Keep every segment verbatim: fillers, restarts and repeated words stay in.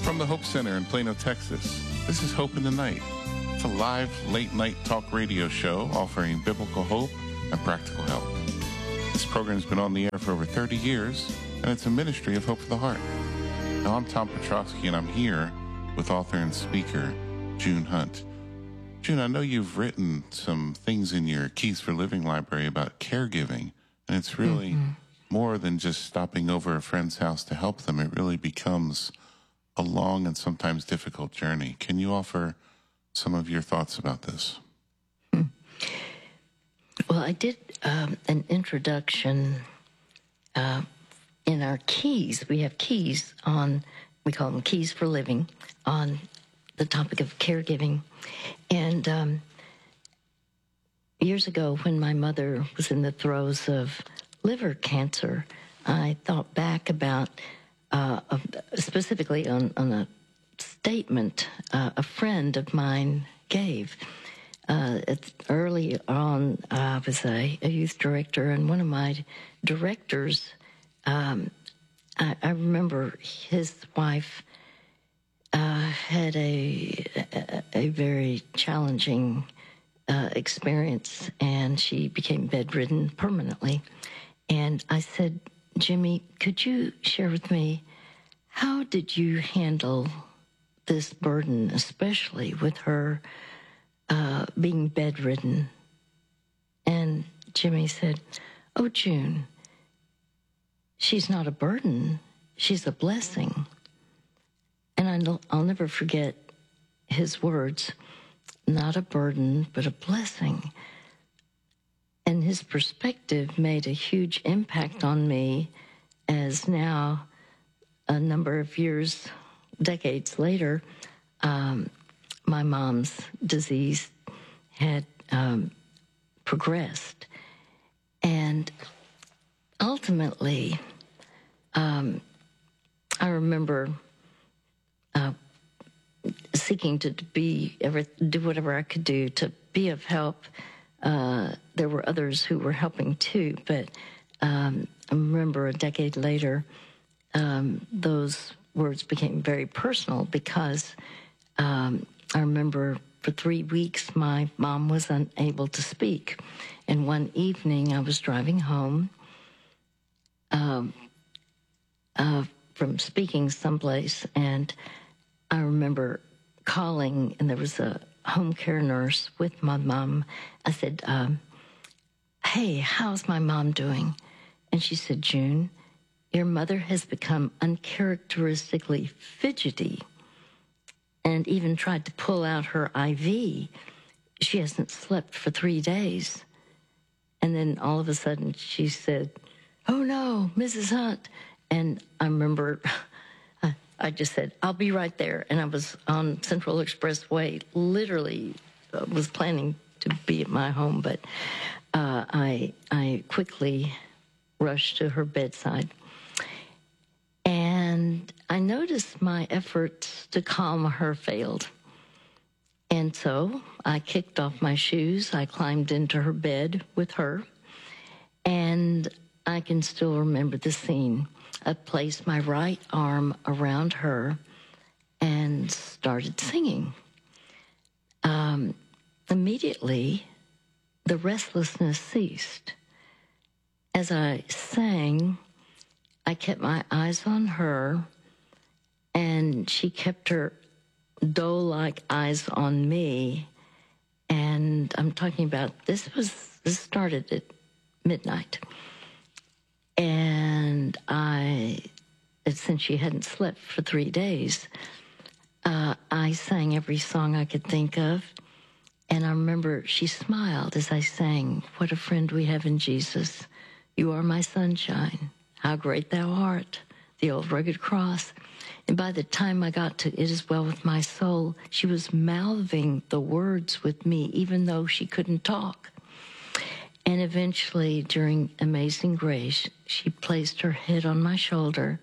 From the Hope Center in Plano, Texas, this is Hope in the Night. It's a live, late-night talk radio show offering biblical hope and practical help. This program's been on the air for over thirty years, and it's a ministry of Hope for the Heart. Now, I'm Tom Petrosky, and I'm here with author and speaker June Hunt. June, I know you've written some things in your Keys for Living library about caregiving, and it's really mm-hmm. more than just stopping over a friend's house to help them. It really becomes a long and sometimes difficult journey. Can you offer some of your thoughts about this? Hmm. Well, I did um, an introduction uh, in our keys. We have keys on, we call them Keys for Living, on the topic of caregiving. And um, years ago, when my mother was in the throes of liver cancer, I thought back about Uh, specifically on, on a statement uh, a friend of mine gave. Uh, it's early on, uh, I was a, a youth director, and one of my directors, um, I, I remember his wife uh, had a, a, a very challenging uh, experience, and she became bedridden permanently. And I said, Jimmy, could you share with me, how did you handle this burden, especially with her uh, being bedridden? And Jimmy said, oh, June, she's not a burden, she's a blessing. And I I'll never forget his words, not a burden, but a blessing. And his perspective made a huge impact on me, as now, a number of years, decades later, um, my mom's disease had um, progressed. And ultimately, um, I remember uh, seeking to be, ever, do whatever I could do to be of help. Uh, there were others who were helping too, but um, I remember a decade later, um, those words became very personal because um, I remember for three weeks my mom was unable to speak. And one evening I was driving home um, uh, from speaking someplace, and I remember calling, and there was a home care nurse with my mom. I said, um, hey, how's my mom doing? And she said, June, your mother has become uncharacteristically fidgety and even tried to pull out her I V. She hasn't slept for three days. And then all of a sudden she said, oh no, Missus Hunt. And I remember I just said, I'll be right there. And I was on Central Expressway, literally uh, was planning to be at my home, but uh, I, I quickly rushed to her bedside. And I noticed my efforts to calm her failed. And so I kicked off my shoes. I climbed into her bed with her. And I can still remember the scene. I placed my right arm around her and started singing. Um, immediately, the restlessness ceased. As I sang, I kept my eyes on her, and she kept her doe-like eyes on me. And I'm talking about, this was, this started at midnight. And I, since she hadn't slept for three days, uh, I sang every song I could think of. And I remember she smiled as I sang, what a friend we have in Jesus. You are my sunshine. How great thou art. The old rugged cross. And by the time I got to It Is Well With My Soul, she was mouthing the words with me, even though she couldn't talk. And eventually, during Amazing Grace, she placed her head on my shoulder,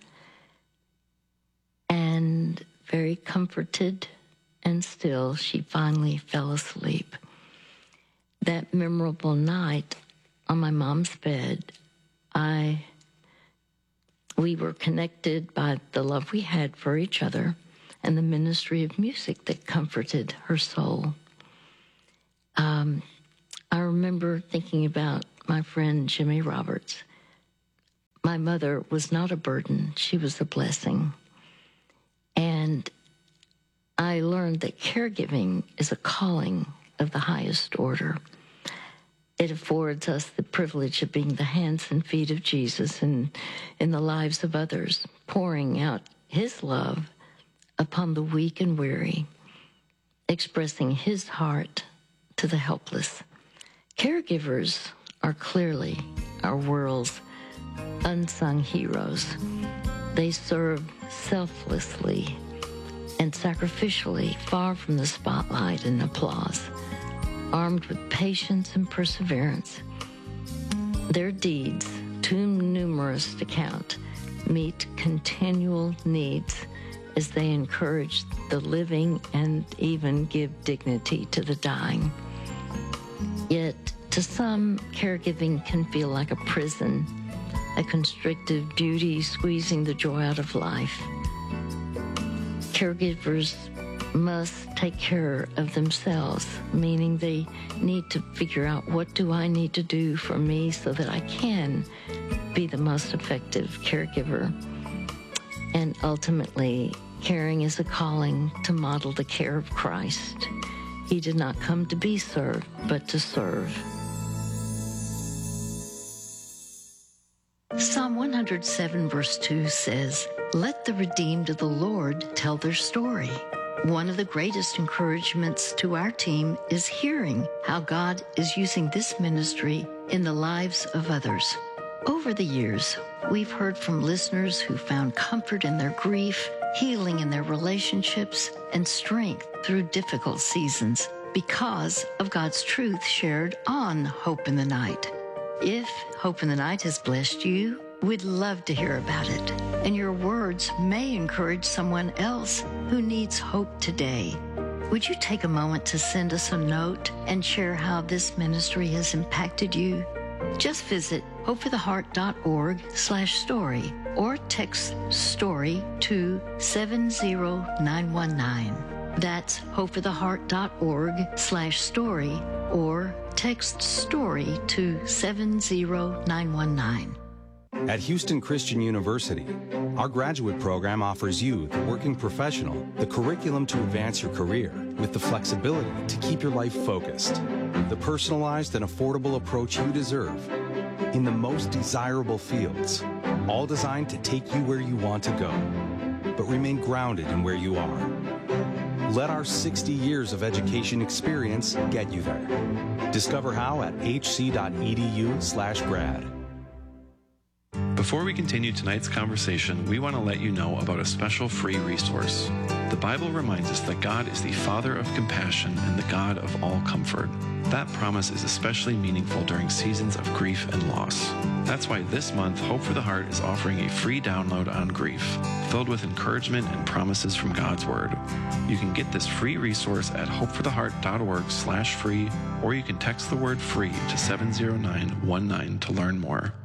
and very comforted and still, she finally fell asleep. That memorable night on my mom's bed, I, we were connected by the love we had for each other, and the ministry of music that comforted her soul. Um, I remember thinking about my friend Jimmy Roberts. My mother was not a burden. She was a blessing. And I learned that caregiving is a calling of the highest order. It affords us the privilege of being the hands and feet of Jesus in, in the lives of others, pouring out his love upon the weak and weary, expressing his heart to the helpless. Caregivers are clearly our world's unsung heroes. They serve selflessly and sacrificially, far from the spotlight and applause, armed with patience and perseverance. Their deeds, too numerous to count, meet continual needs as they encourage the living and even give dignity to the dying. Yet, to some, caregiving can feel like a prison, a constrictive duty squeezing the joy out of life. Caregivers must take care of themselves, meaning they need to figure out, what do I need to do for me so that I can be the most effective caregiver? And ultimately, caring is a calling to model the care of Christ. He did not come to be served, but to serve. Psalm one hundred seven verse two says, "Let the redeemed of the Lord tell their story." One of the greatest encouragements to our team is hearing how God is using this ministry in the lives of others. Over the years, we've heard from listeners who found comfort in their grief, healing in their relationships, and strength through difficult seasons because of God's truth shared on Hope in the Night. If Hope in the Night has blessed you, we'd love to hear about it. And your words may encourage someone else who needs hope today. Would you take a moment to send us a note and share how this ministry has impacted you? Just visit hopefortheheart.org slash story or text STORY to seven zero nine one nine. That's hopefortheheart.org slash story or text STORY to seven zero nine one nine. At Houston Christian University, our graduate program offers you, the working professional, the curriculum to advance your career with the flexibility to keep your life focused, the personalized and affordable approach you deserve in the most desirable fields, all designed to take you where you want to go, but remain grounded in where you are. Let our sixty years of education experience get you there. Discover how at hc.edu slash grad. Before we continue tonight's conversation, we want to let you know about a special free resource. The Bible reminds us that God is the Father of compassion and the God of all comfort. That promise is especially meaningful during seasons of grief and loss. That's why this month, Hope for the Heart is offering a free download on grief, filled with encouragement and promises from God's Word. You can get this free resource at hopefortheheart.org slash free, or you can text the word free to seven zero nine one nine to learn more.